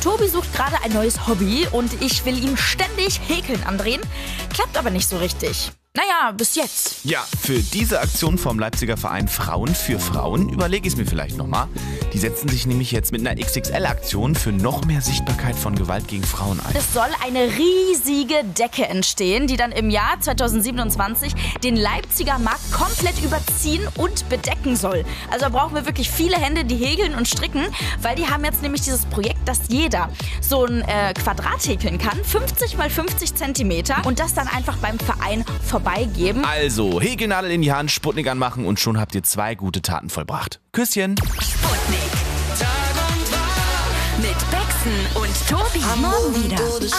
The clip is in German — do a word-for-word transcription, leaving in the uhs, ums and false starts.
Tobi sucht gerade ein neues Hobby und ich will ihm ständig Häkeln andrehen. Klappt aber nicht so richtig. Naja, bis jetzt. Ja, für diese Aktion vom Leipziger Verein Frauen für Frauen überlege ich es mir vielleicht nochmal. Die setzen sich nämlich jetzt mit einer X X L-Aktion für noch mehr Sichtbarkeit von Gewalt gegen Frauen ein. Es soll eine riesige Decke entstehen, die dann im Jahr zweitausendsiebenundzwanzig den Leipziger Markt komplett überziehen und bedecken soll. Also da brauchen wir wirklich viele Hände, die häkeln und stricken, weil die haben jetzt nämlich dieses Projekt, dass jeder so ein äh, Quadrat häkeln kann, fünfzig mal fünfzig Zentimeter, und das dann einfach beim Verein vorbeigeben. Also, Häkelnadel in die Hand, Sputnik anmachen und schon habt ihr zwei gute Taten vollbracht. Küsschen. Sputnik. Tag und Tag mit Bexen und Tobi. Morgen wieder.